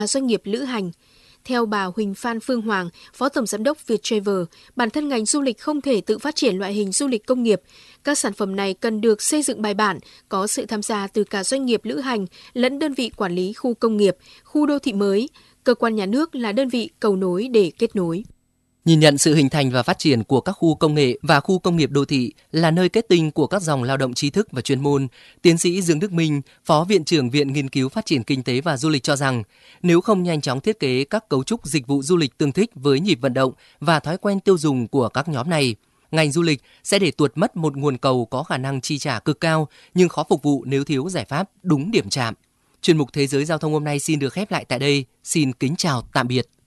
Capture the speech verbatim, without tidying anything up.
doanh nghiệp lữ hành. Theo bà Huỳnh Phan Phương Hoàng, Phó Tổng Giám đốc Viettravel, bản thân ngành du lịch không thể tự phát triển loại hình du lịch công nghiệp. Các sản phẩm này cần được xây dựng bài bản, có sự tham gia từ cả doanh nghiệp lữ hành lẫn đơn vị quản lý khu công nghiệp, khu đô thị mới. Cơ quan nhà nước là đơn vị cầu nối để kết nối. Nhìn nhận sự hình thành và phát triển của các khu công nghệ và khu công nghiệp đô thị là nơi kết tinh của các dòng lao động trí thức và chuyên môn, tiến sĩ Dương Đức Minh, Phó Viện trưởng Viện Nghiên cứu Phát triển Kinh tế và Du lịch cho rằng, nếu không nhanh chóng thiết kế các cấu trúc dịch vụ du lịch tương thích với nhịp vận động và thói quen tiêu dùng của các nhóm này, ngành du lịch sẽ để tuột mất một nguồn cầu có khả năng chi trả cực cao nhưng khó phục vụ nếu thiếu giải pháp đúng điểm chạm. Chuyên mục Thế giới Giao thông hôm nay xin được khép lại tại đây. Xin kính chào tạm biệt.